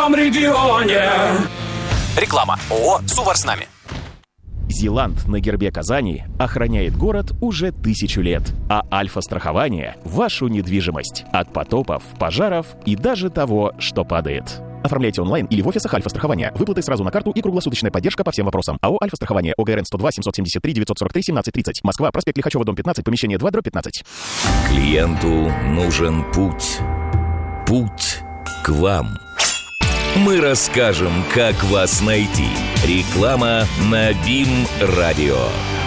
моем регионе. Реклама. ООО «Сувар с нами». Зеланд на гербе Казани охраняет город уже 1000 лет, а Альфа-страхование – вашу недвижимость от потопов, пожаров и даже того, что падает. Оформляйте онлайн или в офисах Альфа-страхования. Выплаты сразу на карту и круглосуточная поддержка по всем вопросам. АО «Альфа-страхование», ОГРН 102 773 943 1730. Москва, проспект Лихачева, дом 15, помещение 2/15. Клиенту нужен путь. Путь к вам. Мы расскажем, как вас найти. Реклама на БИМ-радио.